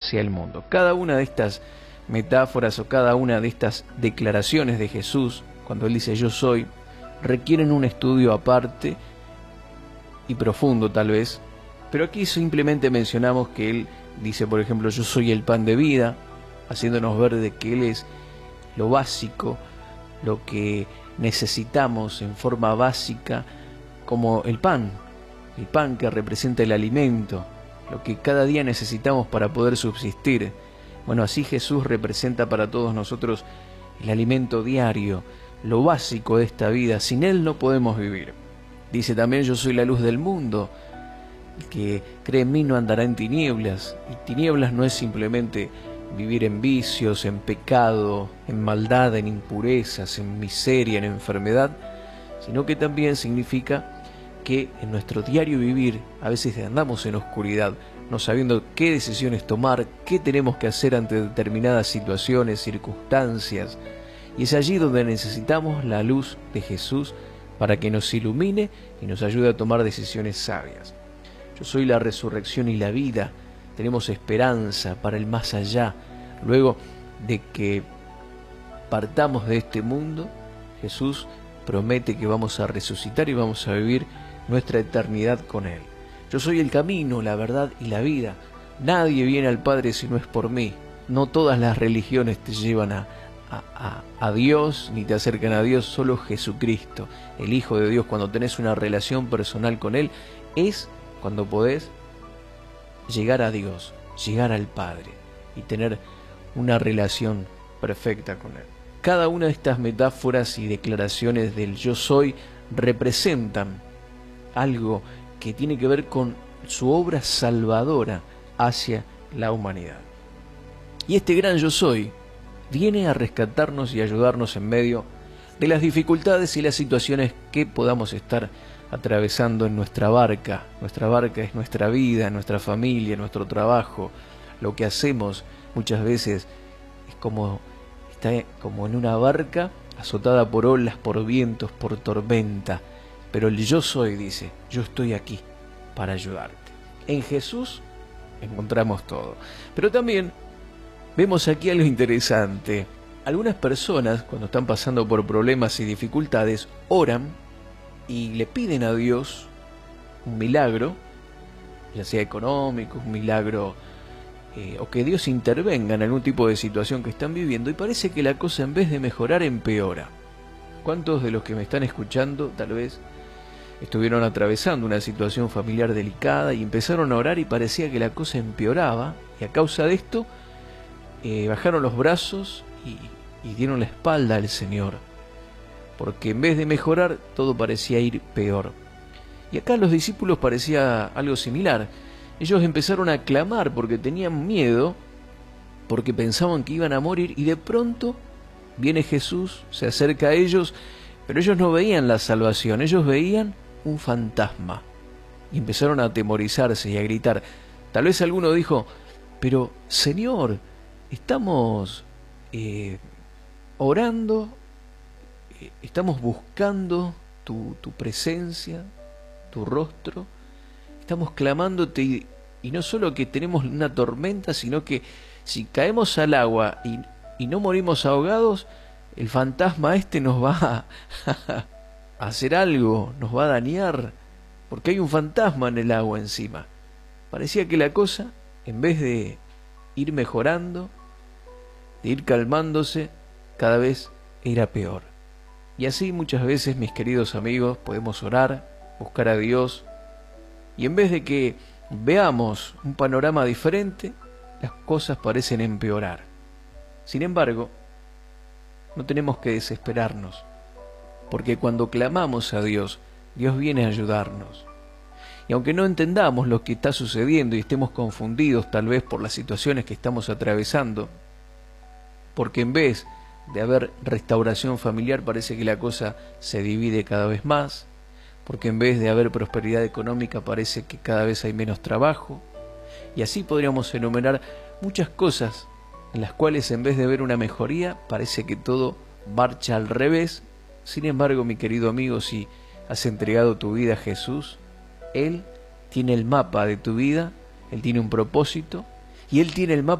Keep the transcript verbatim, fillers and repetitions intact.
hacia el mundo. Cada una de estas metáforas o cada una de estas declaraciones de Jesús, cuando Él dice yo soy, requieren un estudio aparte y profundo tal vez, pero aquí simplemente mencionamos que Él dice, por ejemplo, yo soy el pan de vida, haciéndonos ver de que Él es lo básico, lo que necesitamos en forma básica, como el pan, el pan que representa el alimento, lo que cada día necesitamos para poder subsistir. Bueno, así Jesús representa para todos nosotros el alimento diario, lo básico de esta vida. Sin Él no podemos vivir. Dice también, yo soy la luz del mundo. El que cree en mí no andará en tinieblas. Y tinieblas no es simplemente vivir en vicios, en pecado, en maldad, en impurezas, en miseria, en enfermedad, sino que también significa que en nuestro diario vivir a veces andamos en oscuridad, no sabiendo qué decisiones tomar, qué tenemos que hacer ante determinadas situaciones, circunstancias, y es allí donde necesitamos la luz de Jesús para que nos ilumine y nos ayude a tomar decisiones sabias. Yo soy la resurrección y la vida. Tenemos esperanza para el más allá. Luego de que partamos de este mundo, Jesús promete que vamos a resucitar y vamos a vivir nuestra eternidad con Él. Yo soy el camino, la verdad y la vida. Nadie viene al Padre si no es por mí. No todas las religiones te llevan a, a, a, a Dios ni te acercan a Dios, solo Jesucristo, el Hijo de Dios. Cuando tenés una relación personal con Él, es cuando podés llegar a Dios, llegar al Padre y tener una relación perfecta con Él. Cada una de estas metáforas y declaraciones del yo soy representan algo que tiene que ver con su obra salvadora hacia la humanidad. Y este gran yo soy viene a rescatarnos y ayudarnos en medio de las dificultades y las situaciones que podamos estar atravesando en nuestra barca. Nuestra barca es nuestra vida, nuestra familia, nuestro trabajo. Lo que hacemos muchas veces es como, está como en una barca azotada por olas, por vientos, por tormenta. Pero el yo soy dice, yo estoy aquí para ayudarte. En Jesús encontramos todo. Pero también vemos aquí algo interesante. Algunas personas, cuando están pasando por problemas y dificultades, oran y le piden a Dios un milagro, ya sea económico, un milagro, eh, o que Dios intervenga en algún tipo de situación que están viviendo, y parece que la cosa en vez de mejorar empeora. ¿Cuántos de los que me están escuchando tal vez estuvieron atravesando una situación familiar delicada y empezaron a orar y parecía que la cosa empeoraba, y a causa de esto eh, bajaron los brazos y, y dieron la espalda al Señor, porque en vez de mejorar todo parecía ir peor? Y acá los discípulos parecía algo similar. Ellos empezaron a clamar porque tenían miedo, porque pensaban que iban a morir, y de pronto viene Jesús, se acerca a ellos, pero ellos no veían la salvación, ellos veían un fantasma, y empezaron a atemorizarse y a gritar. Tal vez alguno dijo, pero Señor, estamos eh, orando, eh, estamos buscando tu, tu presencia, tu rostro, estamos clamándote, y, y no solo que tenemos una tormenta, sino que si caemos al agua y, y no morimos ahogados, el fantasma este nos va a, a hacer algo, nos va a dañar, porque hay un fantasma en el agua encima. Parecía que la cosa, en vez de ir mejorando, de ir calmándose, cada vez era peor. Y así muchas veces, mis queridos amigos, podemos orar, buscar a Dios, y en vez de que veamos un panorama diferente, las cosas parecen empeorar. Sin embargo, no tenemos que desesperarnos, porque cuando clamamos a Dios, Dios viene a ayudarnos. Y aunque no entendamos lo que está sucediendo y estemos confundidos tal vez por las situaciones que estamos atravesando, porque en vez de haber restauración familiar parece que la cosa se divide cada vez más, porque en vez de haber prosperidad económica parece que cada vez hay menos trabajo, y así podríamos enumerar muchas cosas en las cuales en vez de ver una mejoría parece que todo marcha al revés. Sin embargo, mi querido amigo, si has entregado tu vida a Jesús, Él tiene el mapa de tu vida, Él tiene un propósito, y Él tiene el mapa